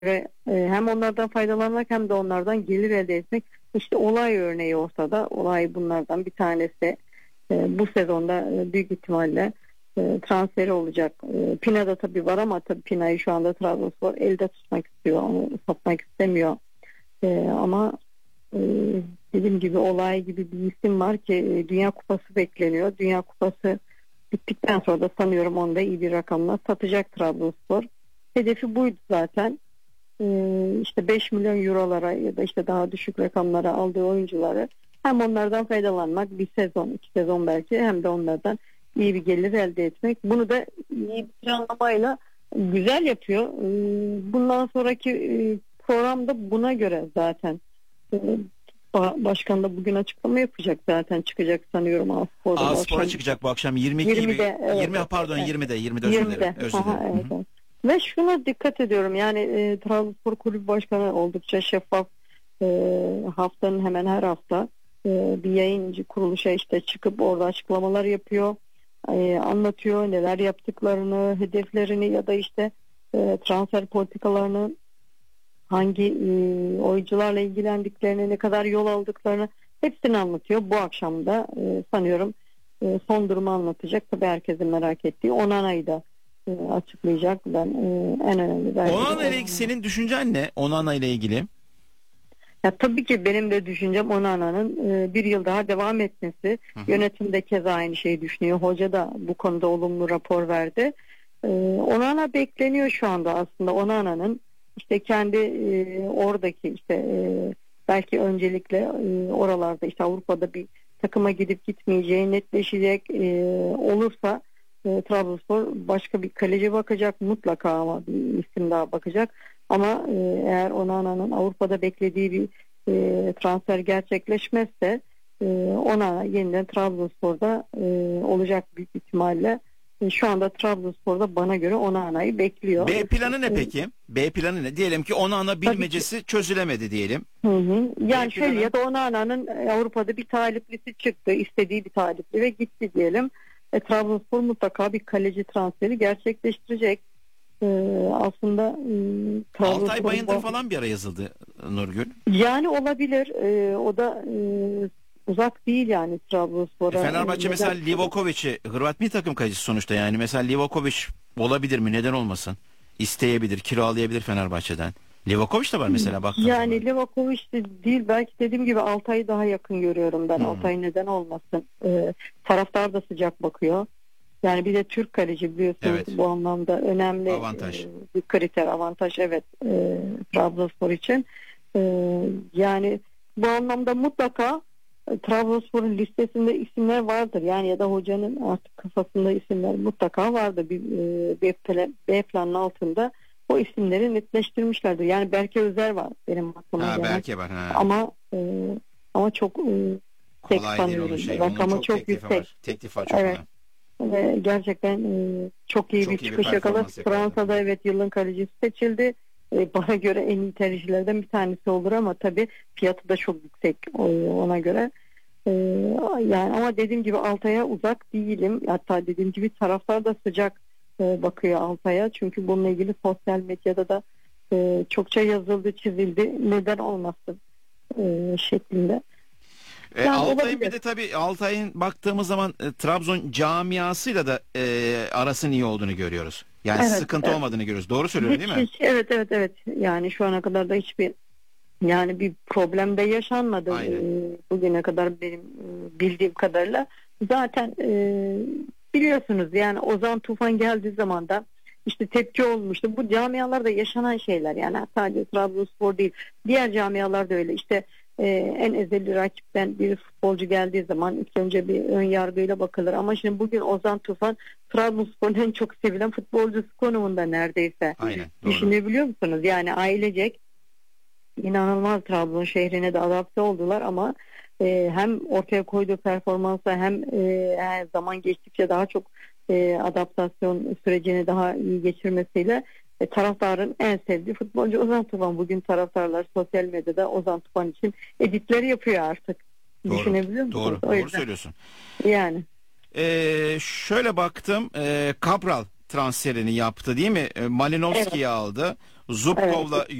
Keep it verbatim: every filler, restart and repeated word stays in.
ve e, hem onlardan faydalanmak hem de onlardan gelir elde etmek. İşte olay örneği olsa da olay bunlardan bir tanesi. E, bu sezonda e, büyük ihtimalle e, transferi olacak. E, Pina'da tabii var ama tabii Pina'yı şu anda Trabzonspor elde tutmak istiyor. Onu satmak istemiyor. E, ama e, dediğim gibi olay gibi bir isim var ki e, Dünya Kupası bekleniyor. Dünya Kupası bittikten sonra da sanıyorum onu da iyi bir rakamla satacak Trabzonspor. Hedefi buydu zaten. Ee, işte beş milyon eurolara ya da işte daha düşük rakamlara aldığı oyuncuları hem onlardan faydalanmak, bir sezon, iki sezon belki, hem de onlardan iyi bir gelir elde etmek. Bunu da iyi bir planlamayla güzel yapıyor. Ee, bundan sonraki e, programda buna göre zaten e, başkan da bugün açıklama yapacak, zaten çıkacak sanıyorum A-Spor'da. A-Spor'a çıkacak bu akşam yirmi iki gibi. yirmide, evet, yirmi pardon evet. yirmide yirmide özür yirmide. dilerim. Özür Aha, dilerim. evet, evet. Ve şuna dikkat ediyorum, yani e, Trabzonspor Kulübü Başkanı oldukça şeffaf, e, haftanın hemen her hafta e, bir yayıncı kuruluşa işte çıkıp orada açıklamalar yapıyor, e, anlatıyor neler yaptıklarını, hedeflerini ya da işte e, transfer politikalarını, hangi e, oyuncularla ilgilendiklerini, ne kadar yol aldıklarını hepsini anlatıyor. Bu akşam da e, sanıyorum e, son durumu anlatacak. Tabii herkesin merak ettiği Onana'yı da e, açıklayacak. Ben e, en önemli belki Onana ile Onana. ilgili senin düşüncen ne? Onana ile ilgili. Ya tabii ki benim de düşüncem Onana'nın e, bir yıl daha devam etmesi. Hı hı. Yönetim de keza aynı şeyi düşünüyor. Hoca da bu konuda olumlu rapor verdi. E, Onana bekleniyor şu anda aslında. Onana'nın işte kendi e, oradaki işte e, belki öncelikle e, oralarda işte Avrupa'da bir takıma gidip gitmeyeceği netleşecek e, olursa e, Trabzonspor başka bir kaleci bakacak mutlaka, ama bir isim daha bakacak. Ama e, eğer Onana'nın Avrupa'da beklediği bir e, transfer gerçekleşmezse e, Onana yeniden Trabzonspor'da e, olacak büyük ihtimalle. E, şu anda Trabzonspor'da bana göre Onana'yı bekliyor. B planı ne E, peki? B planı ne? Diyelim ki Onana bilmecesi çözülemedi diyelim. Hı hı. Yani B şöyle planı... ya da Onana'nın Avrupa'da bir taliplisi çıktı, istediği bir talipli ve gitti diyelim. E, Trabzonspor mutlaka bir kaleci transferi gerçekleştirecek. E, aslında e, Altay Bayındır bu... falan bir ara yazıldı Nurgül. Yani olabilir. E, o da e, uzak değil yani Trabzonspor'a. E Fenerbahçe Neden? mesela Livakovic'i, Hırvat milli takım kalecisi sonuçta, yani mesela Livakovic olabilir mi? Neden olmasın? İsteyebilir, kiralayabilir Fenerbahçe'den. Livakovic de var mesela baktığın Yani zaman. Livakovic de değil, belki dediğim gibi Altay'ı daha yakın görüyorum ben. Hmm. Altay neden olmasın? E, taraftar da sıcak bakıyor. Yani bir de Türk kaleci biliyorsunuz, Evet. bu anlamda önemli Avantaj. e, bir kriter, avantaj, evet, e, Trabzonspor için. E, yani bu anlamda mutlaka e, Trabzonspor'un listesinde isimler vardır. Yani ya da hocanın artık kafasında isimler mutlaka vardır. Bir e, B, plan, B planın altında o isimleri netleştirmişlerdir. Yani Berke Özer var benim aklıma Ha, gelen. belki var. Ha. Ama e, ama çok e, tek Kolay değil onun sanıyorum. şey. Onun Rakamı çok, çok teklifi yüksek. var. Teklif var çok Evet. ona. Ve gerçekten e, çok iyi Çok bir iyi bir çıkış yakaladı. performans yakaladı. Fransa'da evet yılın kalecisi seçildi. E, bana göre en iyi tercihlerden bir tanesi olur ama tabii fiyatı da çok yüksek o, ona göre. E, yani ama dediğim gibi Altay'a uzak değilim. Hatta dediğim gibi taraftar da sıcak e, bakıyor Altay'a. Çünkü bununla ilgili sosyal medyada da e, çokça yazıldı, çizildi. Neden olmasın e, şeklinde. E, Yani Altay'ın bir olabilir. de tabii Altay'ın baktığımız zaman e, Trabzon camiasıyla da e, arasının iyi olduğunu görüyoruz. Yani Evet, sıkıntı evet. olmadığını görüyoruz. Doğru söylüyorum Hiç, değil mi? hiç, evet evet evet, yani şu ana kadar da hiçbir, yani bir problem de yaşanmadı Aynen. e, bugüne kadar benim e, bildiğim kadarıyla. Zaten e, biliyorsunuz yani Ozan Tufan geldiği zaman da işte tepki olmuştu. Bu camialarda yaşanan şeyler, yani sadece Trabzonspor değil, diğer camialarda öyle. İşte e, en ezeli rakipten bir futbolcu geldiği zaman ilk önce bir ön yargıyla bakılır. Ama şimdi bugün Ozan Tufan Trabzonspor'un en çok sevilen futbolcusu konumunda neredeyse. Aynen. Doğru. Düşünebiliyor musunuz? Yani ailecek inanılmaz Trabzon şehrine de adapte oldular ama e, hem ortaya koyduğu performansa hem e, her zaman geçtikçe daha çok e, adaptasyon sürecini daha iyi geçirmesiyle e, taraftarın en sevdiği futbolcu Ozan Tufan. Bugün taraftarlar sosyal medyada Ozan Tufan için editleri yapıyor artık. Doğru. Düşünebiliyor musunuz? Doğru. O Doğru yüzden. söylüyorsun. Yani. Ee, şöyle baktım. E, Cabral transferini yaptı değil mi? E, Malinovski'yi aldı. Zubkov'la